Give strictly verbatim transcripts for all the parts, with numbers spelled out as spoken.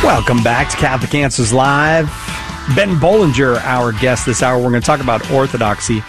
Welcome back to Catholic Answers Live. Ben Bollinger, our guest this hour. We're going to talk about orthodoxy.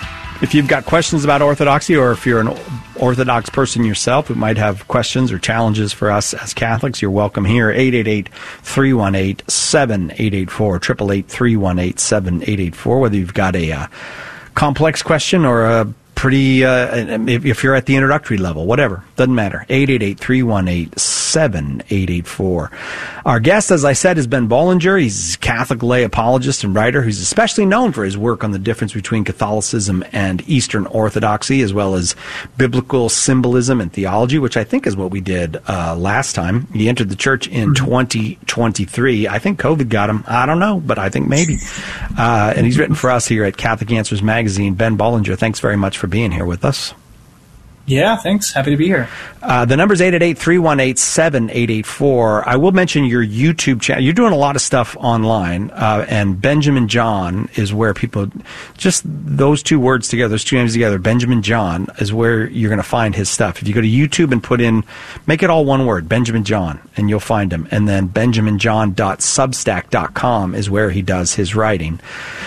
If you've got questions about orthodoxy, or if you're an Orthodox person yourself who might have questions or challenges for us as Catholics, you're welcome here. eight eight eight, three one eight, seven eight eight four, eight eight eight, three one eight, seven eight eight four. Whether you've got a uh, complex question or a pretty, uh, if, if you're at the introductory level, whatever, doesn't matter. eight eight eight, three one eight, seven eight eight four. Our guest, as I said, is Ben Bollinger. He's a Catholic lay apologist and writer who's especially known for his work on the difference between Catholicism and Eastern Orthodoxy, as well as biblical symbolism and theology, which I think is what we did uh, last time. He entered the church in twenty twenty-three. I think COVID got him. I don't know, but I think maybe. Uh, and he's written for us here at Catholic Answers Magazine. Ben Bollinger, thanks very much for being here with us. Yeah, thanks. Happy to be here. Uh, the number's eight eight eight, three one eight, seven eight eight four. I will mention your YouTube channel. You're doing a lot of stuff online, uh, and Benjamin John is where people, just those two words together, those two names together, Benjamin John, is where you're going to find his stuff. If you go to YouTube and put in, make it all one word, Benjamin John, and you'll find him. And then benjamin john dot substack dot com is where he does his writing.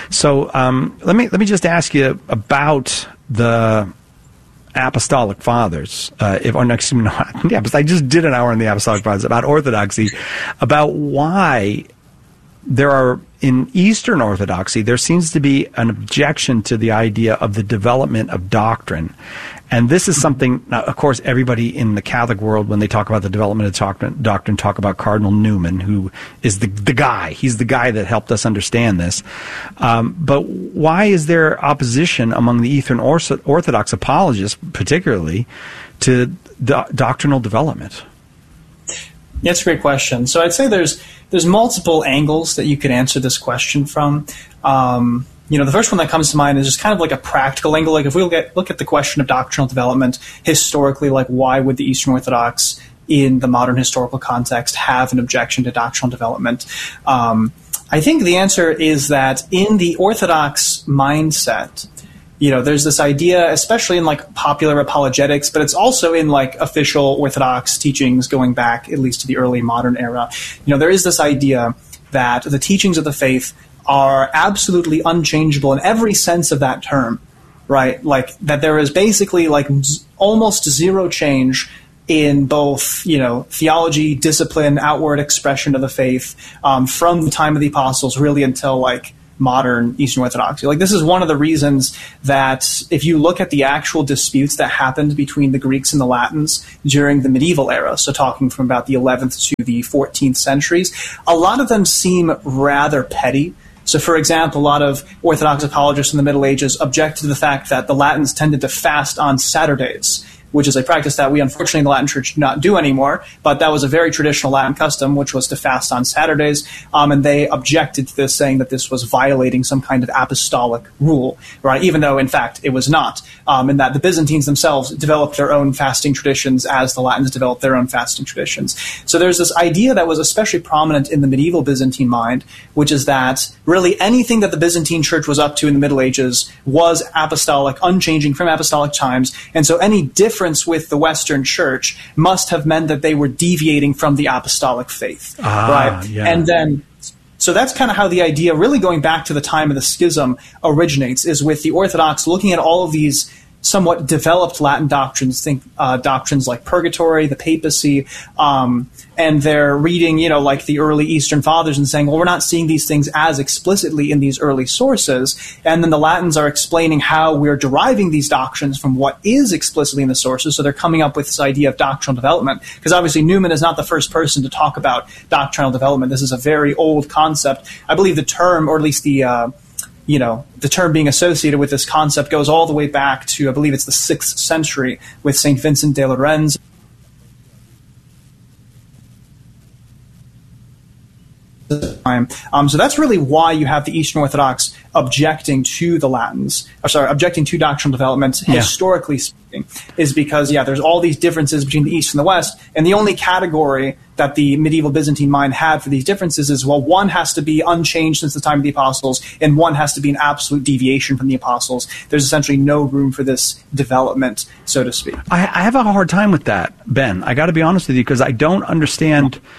So um, let me let me just ask you about the Apostolic Fathers, uh, if, or no, excuse me, not, yeah, but I just did an hour on the Apostolic Fathers about orthodoxy, about why there are, in Eastern Orthodoxy, there seems to be an objection to the idea of the development of doctrine. And this is something, now, of course, everybody in the Catholic world, when they talk about the development of doctrine, doctrine talk about Cardinal Newman, who is the, the guy. He's the guy that helped us understand this. Um, but why is there opposition among the Eastern Orthodox apologists, particularly, to do- doctrinal development? That's a great question. So I'd say there's there's multiple angles that you could answer this question from. Um, you know, the first one that comes to mind is just kind of like a practical angle. Like if we look at, look at the question of doctrinal development historically, like why would the Eastern Orthodox in the modern historical context have an objection to doctrinal development? Um, I think the answer is that in the Orthodox mindset, you know, there's this idea, especially in like popular apologetics, but it's also in like official Orthodox teachings going back at least to the early modern era. You know, there is this idea that the teachings of the faith are absolutely unchangeable in every sense of that term, right? Like that there is basically like z- almost zero change in both, you know, theology, discipline, outward expression of the faith um, from the time of the apostles really until like modern Eastern Orthodoxy. Like this is one of the reasons that if you look at the actual disputes that happened between the Greeks and the Latins during the medieval era, so talking from about the eleventh to the fourteenth centuries, a lot of them seem rather petty. So, for example, a lot of Orthodox apologists in the Middle Ages objected to the fact that the Latins tended to fast on Saturdays, which is a practice that we unfortunately in the Latin Church do not do anymore, but that was a very traditional Latin custom, which was to fast on Saturdays, um, and they objected to this, saying that this was violating some kind of apostolic rule, right? Even though, in fact, it was not, um, and that the Byzantines themselves developed their own fasting traditions as the Latins developed their own fasting traditions. So there's this idea that was especially prominent in the medieval Byzantine mind, which is that really anything that the Byzantine Church was up to in the Middle Ages was apostolic, unchanging from apostolic times, and so any difference with the Western Church must have meant that they were deviating from the apostolic faith, ah, right? Yeah. And then, so that's kind of how the idea, really going back to the time of the schism, originates, is with the Orthodox looking at all of these somewhat developed Latin doctrines, think uh, doctrines like purgatory, the papacy, um, and they're reading, you know, like the early Eastern Fathers and saying, well, we're not seeing these things as explicitly in these early sources. And then the Latins are explaining how we're deriving these doctrines from what is explicitly in the sources. So they're coming up with this idea of doctrinal development, because obviously Newman is not the first person to talk about doctrinal development. This is a very old concept. I believe the term, or at least the uh, you know, the term being associated with this concept goes all the way back to, I believe it's the sixth century with Saint Vincent de Lorenz. Um, so that's really why you have the Eastern Orthodox objecting to the Latins, or sorry, objecting to doctrinal development, yeah. historically speaking, is because, yeah, there's all these differences between the East and the West, and the only category that the medieval Byzantine mind had for these differences is, well, one has to be unchanged since the time of the apostles, and one has to be an absolute deviation from the apostles. There's essentially no room for this development, so to speak. I, I have a hard time with that, Ben. I got to be honest with you, because I don't understand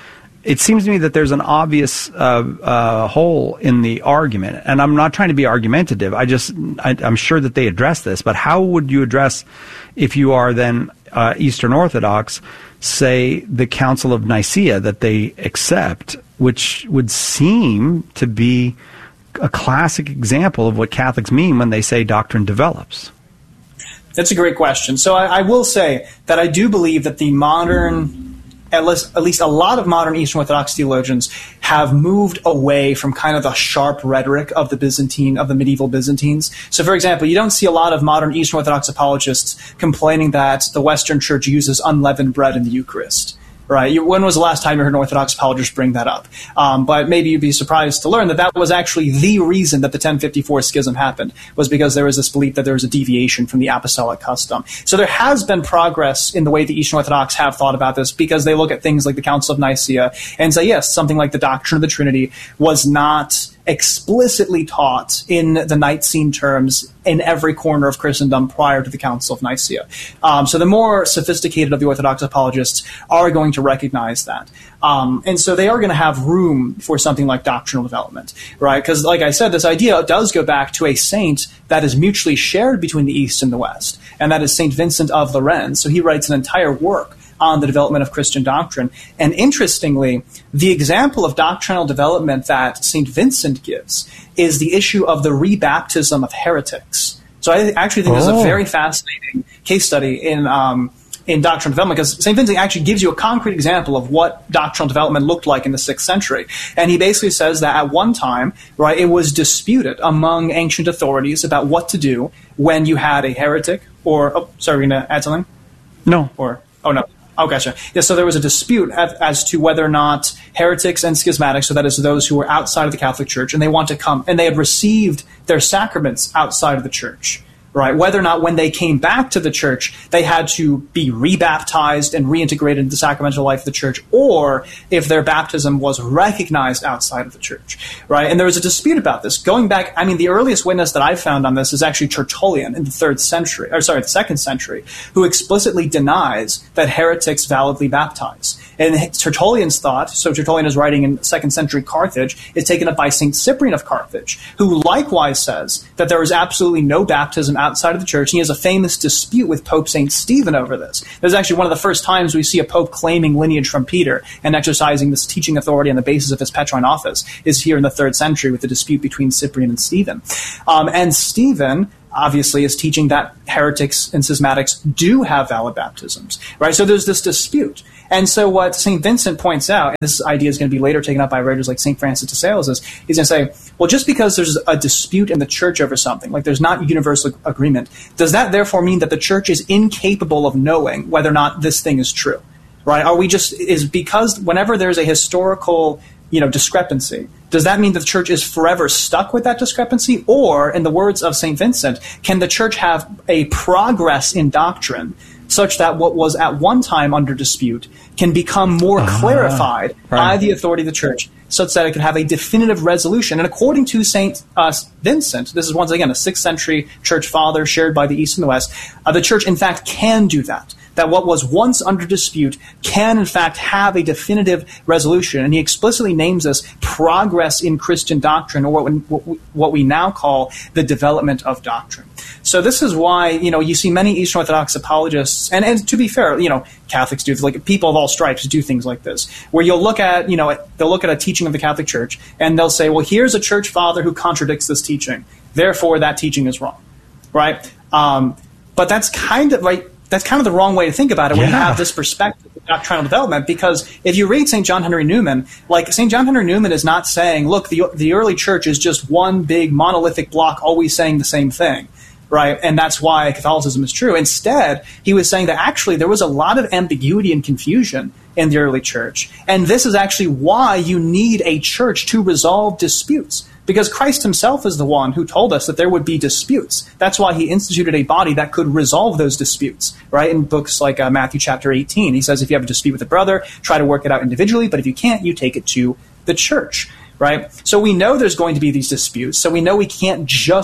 it seems to me that there's an obvious uh, uh, hole in the argument, and I'm not trying to be argumentative. I just, I, I'm sure that they address this, but how would you address, if you are then uh, Eastern Orthodox, say the Council of Nicaea that they accept, which would seem to be a classic example of what Catholics mean when they say doctrine develops? That's a great question. So I, I will say that I do believe that the modern, at least, at least a lot of modern Eastern Orthodox theologians have moved away from kind of the sharp rhetoric of the Byzantine, of the medieval Byzantines. So, for example, you don't see a lot of modern Eastern Orthodox apologists complaining that the Western Church uses unleavened bread in the Eucharist. Right? You, when was the last time you heard an Orthodox apologist bring that up? Um, but maybe you'd be surprised to learn that that was actually the reason that the ten fifty-four schism happened, was because there was this belief that there was a deviation from the apostolic custom. So there has been progress in the way the Eastern Orthodox have thought about this, because they look at things like the Council of Nicaea and say, yes, something like the doctrine of the Trinity was not explicitly taught in the Nicene terms in every corner of Christendom prior to the Council of Nicaea. Um, so the more sophisticated of the Orthodox apologists are going to recognize that. Um, and so they are going to have room for something like doctrinal development, right? Because, like I said, this idea does go back to a saint that is mutually shared between the East and the West, and that is Saint Vincent of Lérins. So he writes an entire work on the development of Christian doctrine. And interestingly, the example of doctrinal development that Saint Vincent gives is the issue of the rebaptism of heretics. So I actually think oh. this is a very fascinating case study in um, in doctrinal development, because Saint Vincent actually gives you a concrete example of what doctrinal development looked like in the sixth century. And he basically says that at one time, right, it was disputed among ancient authorities about what to do when you had a heretic or, oh, sorry, we're going to add something? No. Or, oh, no. Oh, gotcha. Yeah, so there was a dispute as, as to whether or not heretics and schismatics, so that is those who were outside of the Catholic Church, and they want to come, and they had received their sacraments outside of the Church, right? Whether or not when they came back to the Church, they had to be rebaptized and reintegrated into the sacramental life of the Church, or if their baptism was recognized outside of the Church, right? And there was a dispute about this. Going back, I mean, the earliest witness that I found on this is actually Tertullian in the third century, or sorry, the second century, who explicitly denies that heretics validly baptize. And Tertullian's thought, so Tertullian is writing in second century Carthage, is taken up by Saint Cyprian of Carthage, who likewise says that there is absolutely no baptism outside of the Church. And he has a famous dispute with Pope Saint Stephen over this. This is actually one of the first times we see a pope claiming lineage from Peter and exercising this teaching authority on the basis of his Petrine office is here in the third century with the dispute between Cyprian and Stephen. Um, and Stephen obviously is teaching that heretics and schismatics do have valid baptisms, right? So there's this dispute. And so what Saint Vincent points out, and this idea is going to be later taken up by writers like Saint Francis de Sales, is he's going to say, well, just because there's a dispute in the Church over something, like there's not universal agreement, does that therefore mean that the Church is incapable of knowing whether or not this thing is true, right? Are we just, is because whenever there's a historical, you know, discrepancy, does that mean that the Church is forever stuck with that discrepancy? Or, in the words of Saint Vincent, can the Church have a progress in doctrine such that what was at one time under dispute can become more uh, clarified right. by the authority of the Church, such that it can have a definitive resolution? And according to Saint uh, Vincent, this is once again a sixth century Church father shared by the East and the West, uh, the Church in fact can do that. That what was once under dispute can, in fact, have a definitive resolution. And he explicitly names this progress in Christian doctrine, or what we, what we, what we now call the development of doctrine. So this is why, you know, you see many Eastern Orthodox apologists, and, and to be fair, you know, Catholics do, like people of all stripes do things like this, where you'll look at, you know, they'll look at a teaching of the Catholic Church, and they'll say, well, here's a church father who contradicts this teaching. Therefore, that teaching is wrong, right? Um, but that's kind of like, that's kind of the wrong way to think about it when yeah. you have this perspective of doctrinal development, because if you read Saint John Henry Newman, like Saint John Henry Newman is not saying, look, the the early church is just one big monolithic block always saying the same thing, right? And that's why Catholicism is true. Instead, he was saying that actually there was a lot of ambiguity and confusion in the early church. And this is actually why you need a church to resolve disputes. Because Christ himself is the one who told us that there would be disputes. That's why he instituted a body that could resolve those disputes, right? In books like uh, Matthew chapter eighteen, he says if you have a dispute with a brother, try to work it out individually, but if you can't, you take it to the church, right? So we know there's going to be these disputes, so we know we can't just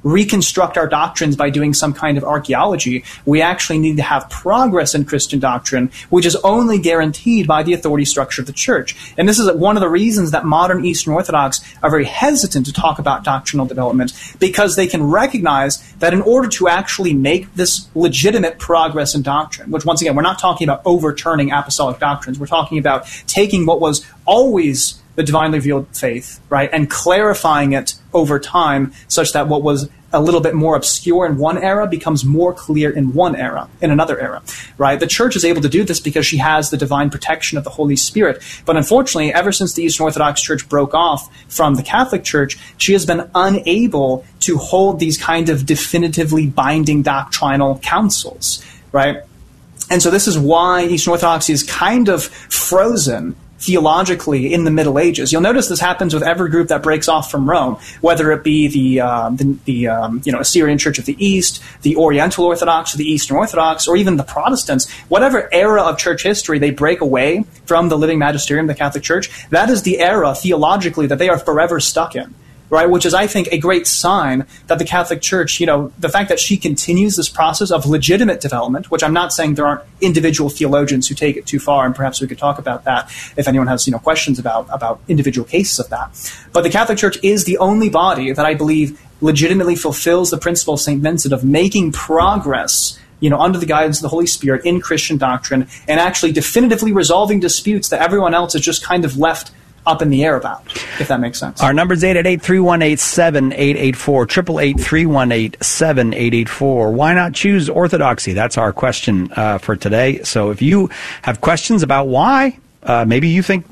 reconstruct our doctrines by doing some kind of archaeology. We actually need to have progress in Christian doctrine, which is only guaranteed by the authority structure of the church. And this is one of the reasons that modern Eastern Orthodox are very hesitant to talk about doctrinal development, because they can recognize that in order to actually make this legitimate progress in doctrine, which once again, we're not talking about overturning apostolic doctrines, we're talking about taking what was always the divinely revealed faith, right, and clarifying it over time such that what was a little bit more obscure in one era becomes more clear in one era, in another era, right? The church is able to do this because she has the divine protection of the Holy Spirit. But unfortunately, ever since the Eastern Orthodox Church broke off from the Catholic Church, she has been unable to hold these kind of definitively binding doctrinal councils, right? And so this is why Eastern Orthodoxy is kind of frozen theologically in the Middle Ages. You'll notice this happens with every group that breaks off from Rome, whether it be the uh, the, the um, you know Assyrian Church of the East, the Oriental Orthodox, or the Eastern Orthodox, or even the Protestants. Whatever era of church history they break away from the living magisterium of the Catholic Church, that is the era theologically that they are forever stuck in. Right, which is, I think, a great sign that the Catholic Church, you know, the fact that she continues this process of legitimate development, which I'm not saying there aren't individual theologians who take it too far, and perhaps we could talk about that if anyone has, you know, questions about, about individual cases of that. But the Catholic Church is the only body that I believe legitimately fulfills the principle of Saint Vincent of making progress, you know, under the guidance of the Holy Spirit in Christian doctrine, and actually definitively resolving disputes that everyone else is just kind of left up in the air about, if that makes sense. Our number is eight eight eight, three one eight, seven eight eight four, eight eight eight, three one eight, seven eight eight four. Why not choose orthodoxy? That's our question uh, for today. So if you have questions about why, Uh, maybe you think,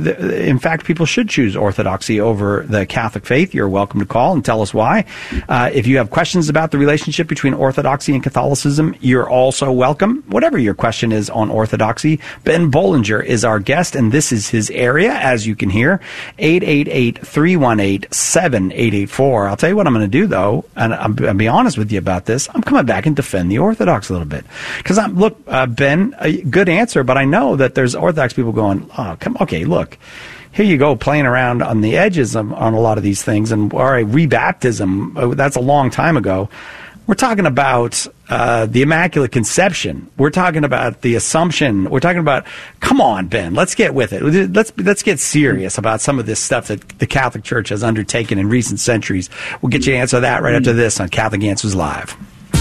in fact, people should choose orthodoxy over the Catholic faith, you're welcome to call and tell us why. Uh, if you have questions about the relationship between orthodoxy and Catholicism, you're also welcome. Whatever your question is on orthodoxy, Ben Bollinger is our guest, and this is his area, as you can hear, eight eight eight, three one eight, seven eight eight four. I'll tell you what I'm going to do, though, and I'm, I'll be honest with you about this. I'm coming back and defend the Orthodox a little bit. Because, I'm look, uh, Ben, a good answer, but I know that there's Orthodox people going, oh, come, okay, look, here you go playing around on the edges of, on a lot of these things. And all right, rebaptism, oh, that's a long time ago. We're talking about uh, the Immaculate Conception. We're talking about the Assumption. We're talking about, come on, Ben, let's get with it. Let's let's get serious about some of this stuff that the Catholic Church has undertaken in recent centuries. We'll get you to answer that right after this on Catholic Answers Live.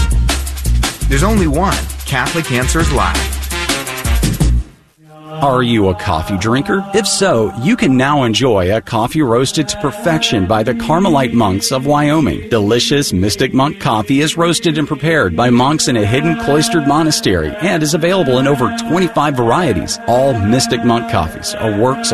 There's only one Catholic Answers Live. Are you a coffee drinker? If so, you can now enjoy a coffee roasted to perfection by the Carmelite monks of Wyoming. Delicious Mystic Monk coffee is roasted and prepared by monks in a hidden cloistered monastery and is available in over twenty-five varieties. All Mystic Monk coffees are works of